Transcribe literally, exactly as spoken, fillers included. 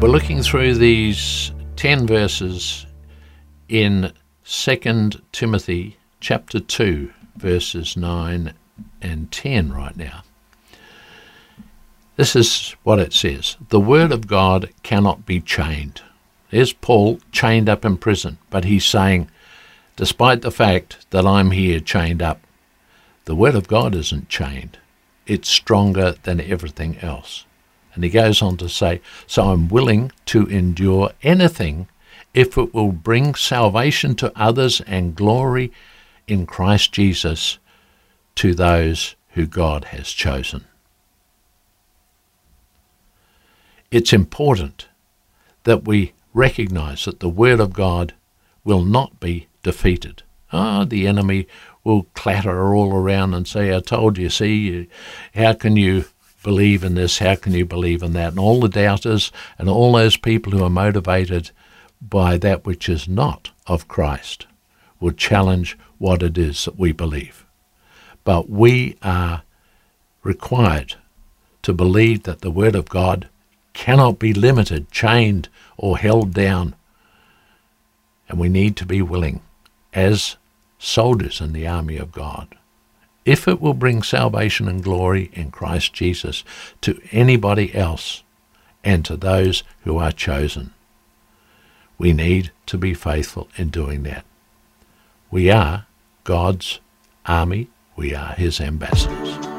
We're looking through these ten verses in Second Timothy chapter two, verses nine and ten right now. This is what it says. The word of God cannot be chained. There's Paul chained up in prison, but he's saying, despite the fact that I'm here chained up, the word of God isn't chained. It's stronger than everything else. And he goes on to say, so I'm willing to endure anything if it will bring salvation to others and glory in Christ Jesus to those who God has chosen. It's important that we recognize that the word of God will not be defeated. Ah, oh, the enemy will clatter all around and say, I told you, see, how can you believe in this, how can you believe in that? And all the doubters and all those people who are motivated by that which is not of Christ will challenge what it is that we believe. But we are required to believe that the word of God cannot be limited, chained, or held down. And we need to be willing, as soldiers in the army of God, if it will bring salvation and glory in Christ Jesus to anybody else and to those who are chosen, we need to be faithful in doing that. We are God's army. We are his ambassadors.